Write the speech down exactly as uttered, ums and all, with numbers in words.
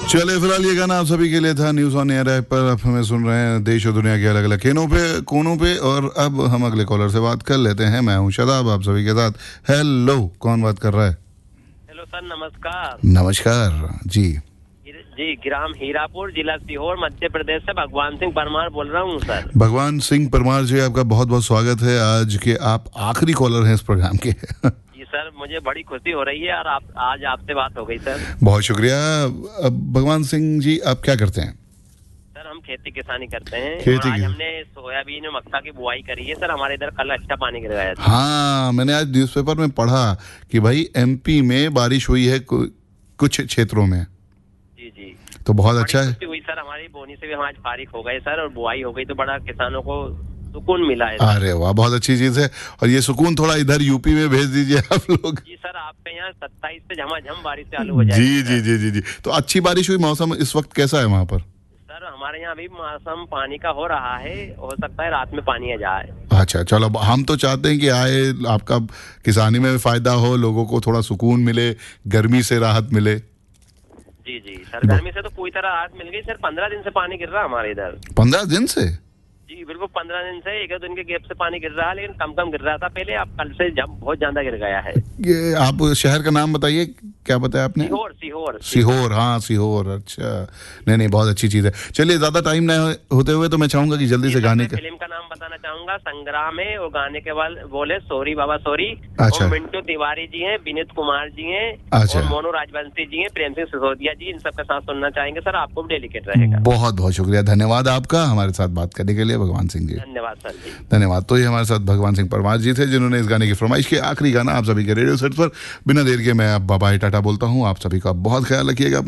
चलिए फिलहाल ये गाना आप सभी के लिए था। न्यूज ऑन एयर ऐप पर आप हमें सुन रहे हैं देश और दुनिया के अलग अलग कोनों पे कोनों पे और अब हम अगले कॉलर से बात कर लेते हैं। मैं हूं शादाब आप सभी के साथ। हेलो, कौन बात कर रहा है? हेलो सर, नमस्कार। नमस्कार जी। जी, ग्राम हीरापुर, जिला सीहोर, मध्य प्रदेश से भगवान सिंह परमार बोल रहा हूँ सर। भगवान सिंह परमार जी, आपका बहुत बहुत स्वागत है। आज के आप आखिरी कॉलर हैं इस प्रोग्राम के। जी सर, मुझे बड़ी खुशी हो रही है और आप आज आपसे बात हो गई सर। बहुत शुक्रिया। अब भगवान सिंह जी, आप क्या करते हैं? सर हम खेती किसानी करते हैं खेती और आज की- हमने सोयाबीन और मक्का की बुआई करी है सर। हमारे इधर कल अच्छा पानी गिर गया था। हाँ, मैंने आज न्यूज़पेपर में पढ़ा कि भाई एमपी में बारिश हुई है कु- कुछ क्षेत्रों में, जी जी, तो बहुत बड़ी अच्छा है। खुशी हुई सर। हमारी बोनी से भी हम आज फारिग हो गए सर और बुआई हो गई तो बड़ा किसानों को सुकून मिला है सर। अरे वाह, बहुत अच्छी चीज है। और ये सुकून थोड़ा इधर यूपी में भेज दीजिए आप लोग। जी सर, आपके यहाँ सत्ताईस से झमाझम बारिश चालू हो जाएगी जी जी सर। जी जी जी। तो अच्छी बारिश हुई। मौसम इस वक्त कैसा है वहाँ पर? सर हमारे यहाँ अभी मौसम पानी का हो रहा है, हो सकता है रात में पानी आ जाए। अच्छा, चलो, हम तो चाहते हैं कि आए, आपका किसानी में फायदा हो, लोगों को थोड़ा सुकून मिले, गर्मी से राहत मिले। जी जी सर, गर्मी से तो पूरी तरह राहत मिल गई सर। पंद्रह दिन से पानी गिर रहा है हमारे इधर। पंद्रह दिन से? जी बिल्कुल, पंद्रह दिन से एक दो दिन के गैप से पानी गिर रहा है, लेकिन कम कम गिर रहा था पहले। अब कल से जब बहुत ज्यादा गिर गया है। ये आप शहर का नाम बताइए, क्या बताया आपने? सीहोर सीहोर सीहोर। हाँ, सीहोर। अच्छा, नहीं नहीं, बहुत अच्छी चीज है। चलिए, ज्यादा टाइम न होते हुए तो मैं चाहूंगा कि जल्दी से गाने का फिल्म का नाम बताना चाहूंगा, संग्राम है। और गाने के बाद बोले सोरी बाबा सोरी। अच्छा। और मिंटू तिवारी जी हैं, विनीत कुमार जी हैं, अच्छा। और मोनू राजवंशी जी हैं, प्रेम सिंह सिसोदिया जी, इन सबके साथ सुनना चाहेंगे सर। आपको भी डेलिकेट रहेगा। बहुत बहुत शुक्रिया, धन्यवाद आपका हमारे साथ बात करने के लिए भगवान सिंह जी। धन्यवाद सर जी। धन्यवाद। तो ये हमारे साथ भगवान सिंह परमार जी थे, जिन्होंने इस गाने की फरमाइश की। आखिरी गाना आप सभी के रेडियो सेट पर। बिना देर के मैं अब बाय टाटा बोलता हूँ। आप सभी का बहुत ख्याल रखिएगा।